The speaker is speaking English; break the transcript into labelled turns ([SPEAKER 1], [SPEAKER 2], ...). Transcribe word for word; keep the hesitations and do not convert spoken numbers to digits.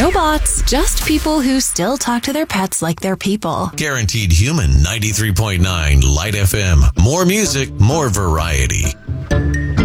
[SPEAKER 1] No bots, just people who still talk to their pets like they're people.
[SPEAKER 2] Guaranteed Human ninety-three point nine Light F M. More music, more variety.